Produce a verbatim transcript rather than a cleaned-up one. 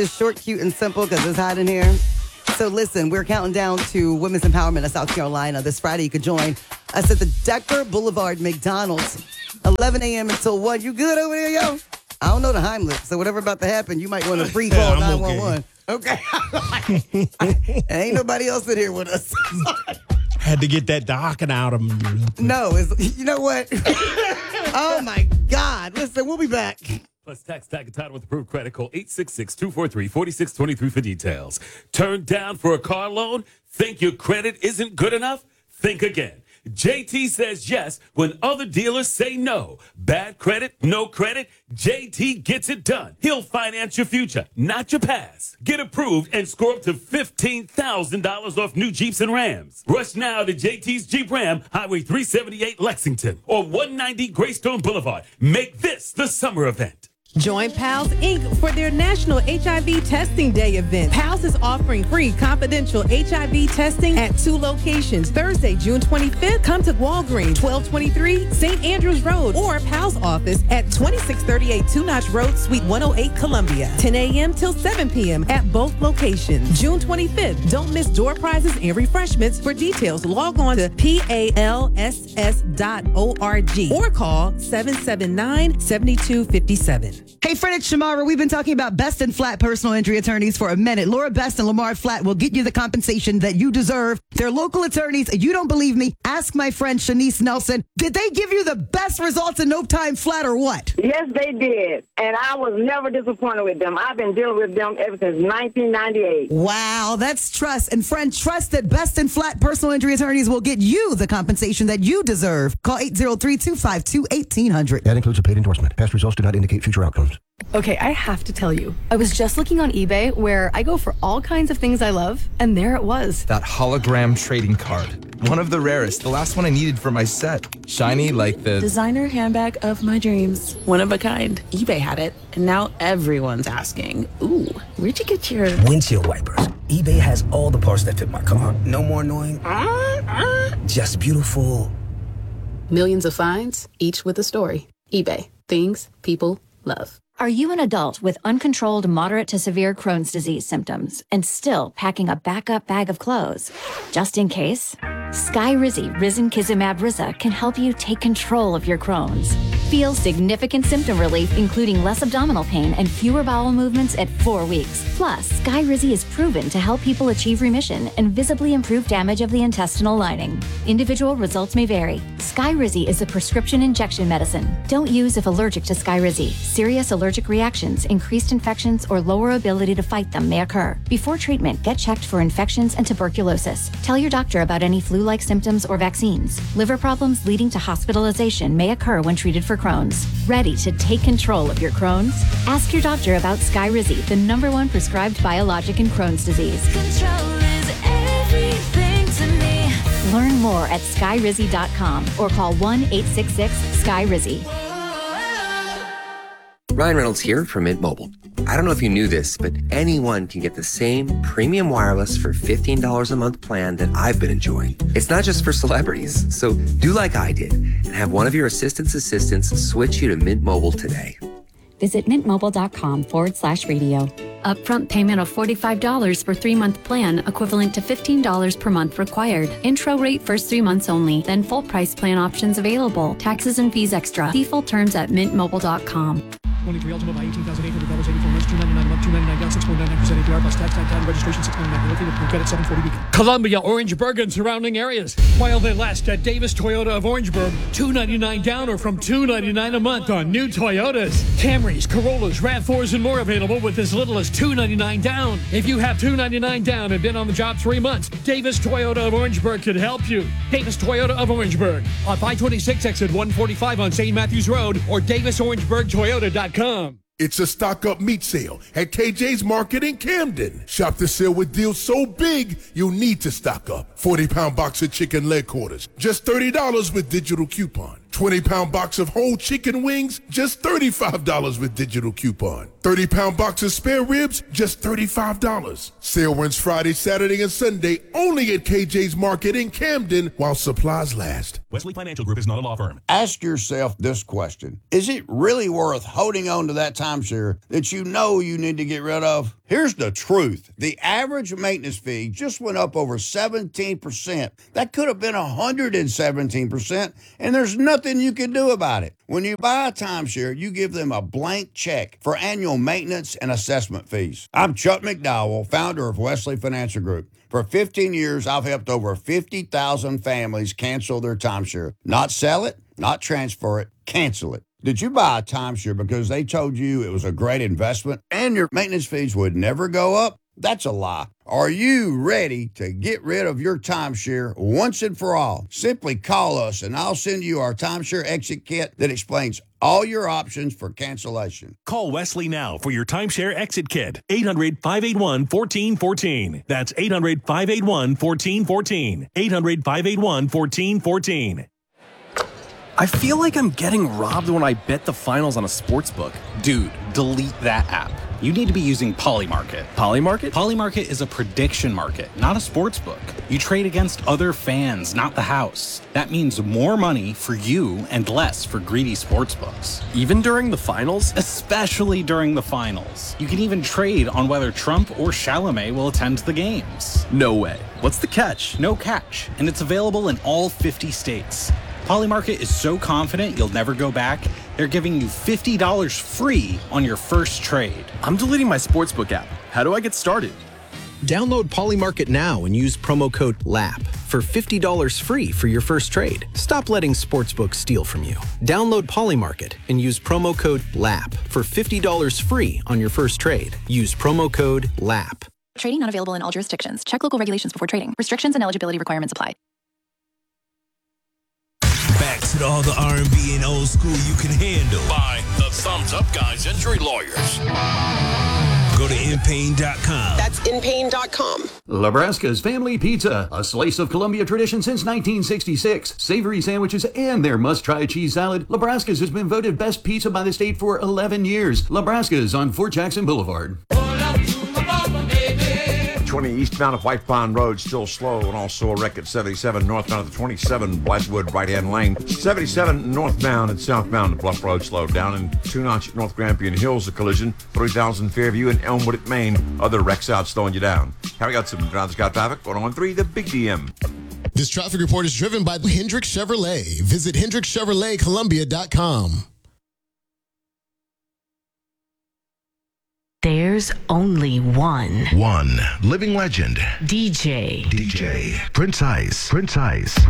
It's short, cute, and simple because it's hot in here. So listen, we're counting down to Women's Empowerment of South Carolina. This Friday, you could join us at the Decker Boulevard McDonald's, eleven a.m. until one. You good over there, yo? I don't know the Heimlich, so whatever about to happen, you might want to pre-call yeah, nine one one. Okay. okay. Ain't nobody else in here with us. Had to get that docking out of him. No, it's, you know what? Oh, my God. Listen, we'll be back. Plus tax, tag, and title with approved credit. Call eight six six, two four three, four six two three for details. Turned down for a car loan? Think your credit isn't good enough? Think again. J T says yes when other dealers say no. Bad credit, no credit, J T gets it done. He'll finance your future, not your past. Get approved and score up to fifteen thousand dollars off new Jeeps and Rams. Rush now to J T's Jeep Ram, Highway three seventy-eight Lexington or one ninety Greystone Boulevard. Make this the summer event. Join PALS Incorporated for their National H I V Testing Day event. PALS is offering free confidential H I V testing at two locations. Thursday, June twenty-fifth, come to Walgreens, twelve twenty-three Saint Andrews Road, or PALS office at twenty-six thirty-eight Two Notch Road, Suite one oh eight, Columbia. ten a.m. till seven p.m. at both locations. June twenty-fifth, don't miss door prizes and refreshments. For details, log on to P A L S S dot org or call seven seven nine, seven two five seven. Hey, Fred and Shamara, we've been talking about Best and Flat personal injury attorneys for a minute. Laura Best and Lamar Flat will get you the compensation that you deserve. They're local attorneys. You don't believe me? Ask my friend Shanice Nelson. Did they give you the best results in no time flat or what? Yes, they did. And I was never disappointed with them. I've been dealing with them ever since nineteen ninety-eight. Wow, that's trust. And friend, trust that Best and Flat personal injury attorneys will get you the compensation that you deserve. Call eight zero three, two five two, one eight zero zero. That includes a paid endorsement. Past results do not indicate future outcomes. Okay, I have to tell you, I was just looking on eBay where I go for all kinds of things I love, and there it was. That hologram trading card. One of the rarest, the last one I needed for my set. Shiny like the... designer handbag of my dreams. One of a kind. eBay had it, and now everyone's asking, ooh, where'd you get your... windshield wipers. eBay has all the parts that fit my car. No more annoying. Uh, uh. Just beautiful. Millions of finds, each with a story. eBay. Things people love. Are you an adult with uncontrolled moderate to severe Crohn's disease symptoms and still packing a backup bag of clothes? Just in case, Skyrizi Risankizumab Riza can help you take control of your Crohn's. Feel significant symptom relief, including less abdominal pain and fewer bowel movements at four weeks. Plus, Skyrizi is proven to help people achieve remission and visibly improve damage of the intestinal lining. Individual results may vary. Skyrizi is a prescription injection medicine. Don't use if allergic to Skyrizi. Serious allergic reactions, increased infections, or lower ability to fight them may occur. Before treatment, get checked for infections and tuberculosis. Tell your doctor about any flu-like symptoms or vaccines. Liver problems leading to hospitalization may occur when treated for Crohn's. Ready to take control of your Crohn's? Ask your doctor about Skyrizi, the number one prescribed biologic in Crohn's disease. Control is everything to me. Learn more at skyrizi dot com or call one eight six six, S K Y R I Z I. Ryan Reynolds here from Mint Mobile. I don't know if you knew this, but anyone can get the same premium wireless for fifteen dollars a month plan that I've been enjoying. It's not just for celebrities, so do like I did and have one of your assistant's assistants switch you to Mint Mobile today. Visit mintmobile.com forward slash radio. Upfront payment of forty-five dollars for three-month plan, equivalent to fifteen dollars per month required. Intro rate first three months only, then full price plan options available. Taxes and fees extra. See full terms at mint mobile dot com. twenty-three Ultima by eighteen thousand eight hundred dollars, eighty-four months, two ninety-nine a month, two ninety-nine down, six point nine nine percent A P R plus tax, time, time, registration, six ninety-nine. Located for credit, seven forty week. Columbia, Orangeburg, and surrounding areas. While they last at Davis Toyota of Orangeburg, two ninety-nine down or from two ninety-nine a month on new Toyotas. Camrys, Corollas, RAV fours, and more available with as little as two ninety-nine down. If you have two ninety-nine down and been on the job three months, Davis Toyota of Orangeburg could help you. Davis Toyota of Orangeburg on five twenty-six exit one forty-five on Saint Matthews Road or davis orangeburg toyota dot com. It's a stock-up meat sale at K J's Market in Camden. Shop the sale with deals so big, you'll need to stock up. forty-pound box of chicken leg quarters, just thirty dollars with digital coupon. twenty-pound box of whole chicken wings, just thirty-five dollars with digital coupon. thirty-pound box of spare ribs, just thirty-five dollars. Sale runs Friday, Saturday, and Sunday only at K J's Market in Camden while supplies last. Wesley Financial Group is not a law firm. Ask yourself this question. Is it really worth holding on to that timeshare that you know you need to get rid of? Here's the truth. The average maintenance fee just went up over seventeen percent. That could have been one hundred seventeen percent, and there's nothing you can do about it. When you buy a timeshare, you give them a blank check for annual maintenance and assessment fees. I'm Chuck McDowell, founder of Wesley Financial Group. For fifteen years, I've helped over fifty thousand families cancel their timeshare. Not sell it, not transfer it, cancel it. Did you buy a timeshare because they told you it was a great investment and your maintenance fees would never go up? That's a lie. Are you ready to get rid of your timeshare once and for all? Simply call us and I'll send you our timeshare exit kit that explains all your options for cancellation. Call Wesley now for your timeshare exit kit. eight hundred, five eight one, one four one four. That's eight hundred, five eight one, one four one four. eight hundred, five eight one, one four one four. I feel like I'm getting robbed when I bet the finals on a sportsbook. Dude, delete that app. You need to be using Polymarket. Polymarket? Polymarket is a prediction market, not a sportsbook. You trade against other fans, not the house. That means more money for you and less for greedy sportsbooks. Even during the finals? Especially during the finals. You can even trade on whether Trump or Chalamet will attend the games. No way. What's the catch? No catch, and it's available in all fifty states. Polymarket is so confident you'll never go back, they're giving you fifty dollars free on your first trade. I'm deleting my sportsbook app. How do I get started? Download Polymarket now and use promo code L A P for fifty dollars free for your first trade. Stop letting sportsbooks steal from you. Download Polymarket and use promo code L A P for fifty dollars free on your first trade. Use promo code L A P. Trading not available in all jurisdictions. Check local regulations before trading. Restrictions and eligibility requirements apply. Back to all the R and B and old school you can handle. By the Thumbs Up Guys Injury Lawyers. Go to in pain dot com. That's in pain dot com. Nebraska's Family Pizza, a slice of Columbia tradition since nineteen sixty-six. Savory sandwiches and their must-try cheese salad. Nebraska's has been voted best pizza by the state for eleven years. Nebraska's on Fort Jackson Boulevard. twenty eastbound of White Pond Road, still slow, and also a wreck at seventy-seven northbound at the twenty-seven Blackwood right-hand lane. seventy-seven northbound and southbound Bluff Road slowed down, and two notch at North Grampian Hills, a collision. three thousand Fairview and Elmwood at Maine. Other wrecks out slowing you down. Carry out some ground sky traffic. one oh one three, the Big D M. This traffic report is driven by Hendrick Chevrolet. Visit Hendrick Chevrolet Columbia dot com. There's only one. One living legend. D J. D J. Prince Ice. Prince Ice.